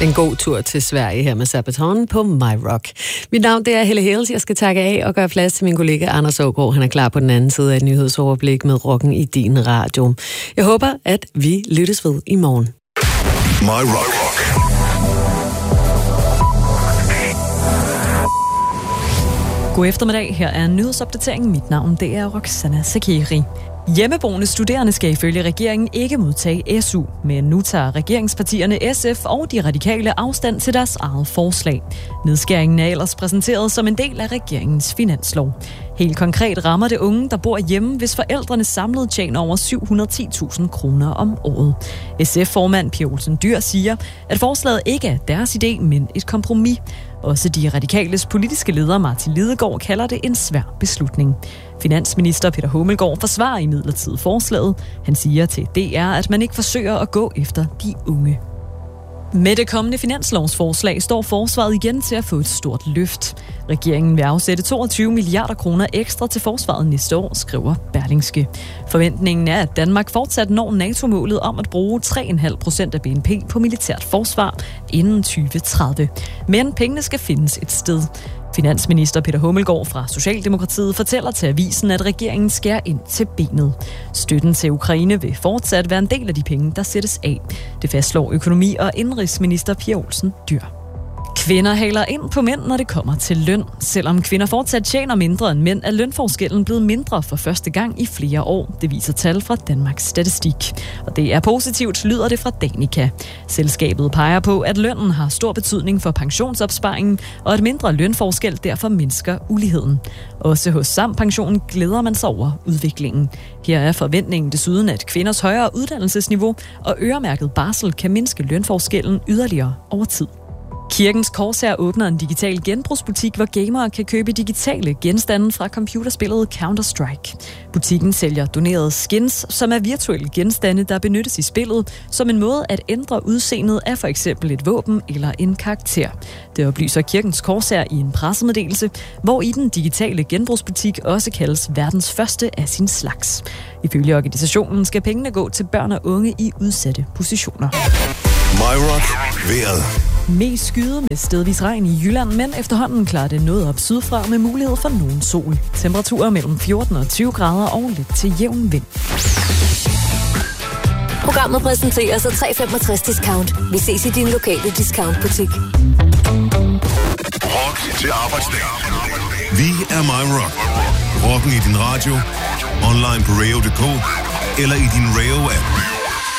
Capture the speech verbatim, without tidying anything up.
En god tur til Sverige her med Sabaton på My Rock. Mit navn det er Helle Hales. Jeg skal takke af og gøre plads til min kollega Anders Aagaard. Han er klar på den anden side af et nyhedsoverblik med rocken i din radio. Jeg håber, at vi lyttes ved i morgen. My Rock. God eftermiddag. Her er en nyhedsopdatering. Mit navn det er Roxana Sakiri. Hjemmeboende studerende skal ifølge regeringen ikke modtage S U, men nu tager regeringspartierne S F og de radikale afstand til deres eget forslag. Nedskæringen er ellers præsenteret som en del af regeringens finanslov. Helt konkret rammer det unge, der bor hjemme, hvis forældrene samlet tjener over syv hundrede og ti tusind kroner om året. S F-formand Pia Olsen Dyhr siger, at forslaget ikke er deres idé, men et kompromis. Også de radikales politiske leder Martin Lidegaard kalder det en svær beslutning. Finansminister Peter Hummelgaard forsvarer imidlertid forslaget. Han siger til D R, at man ikke forsøger at gå efter de unge. Med det kommende finanslovsforslag står forsvaret igen til at få et stort løft. Regeringen vil afsætte toogtyve milliarder kroner ekstra til forsvaret næste år, skriver Berlingske. Forventningen er, at Danmark fortsat når NATO-målet om at bruge tre komma fem procent af B N P på militært forsvar inden tyve tredive. Men pengene skal findes et sted. Finansminister Peter Hummelgaard fra Socialdemokratiet fortæller til avisen, at regeringen skærer ind til benet. Støtten til Ukraine vil fortsat være en del af de penge, der sættes af. Det fastslår økonomi- og indenrigsminister Pia Olsen Dyhr. Kvinder haler ind på mænd, når det kommer til løn. Selvom kvinder fortsat tjener mindre end mænd, er lønforskellen blevet mindre for første gang i flere år. Det viser tal fra Danmarks Statistik. Og det er positivt, lyder det fra Danica. Selskabet peger på, at lønnen har stor betydning for pensionsopsparingen, og at mindre lønforskel derfor mindsker uligheden. Også hos Sampensionen glæder man sig over udviklingen. Her er forventningen desuden, at kvinders højere uddannelsesniveau og øremærket barsel kan mindske lønforskellen yderligere over tid. Kirkens Korshær åbner en digital genbrugsbutik, hvor gamere kan købe digitale genstande fra computerspillet Counter-Strike. Butikken sælger donerede skins, som er virtuelle genstande, der benyttes i spillet, som en måde at ændre udseendet af for eksempel et våben eller en karakter. Det oplyser Kirkens Korshær i en pressemeddelelse, hvor i den digitale genbrugsbutik også kaldes verdens første af sin slags. Ifølge organisationen skal pengene gå til børn og unge i udsatte positioner. My Rock. Vejret. Mest skyde med stedvis regn i Jylland, men efterhånden klarer det noget op sydfra med mulighed for nogen sol. Temperaturer mellem fjorten og tyve grader og lidt til jævn vind. Programmet præsenteres af tre komma femogtres discount. Vi ses i din lokale discountbutik. Rock til arbejdsdag. Vi er My Rock. Rocken i din radio, online på radio punktum d k eller i din Radio-app.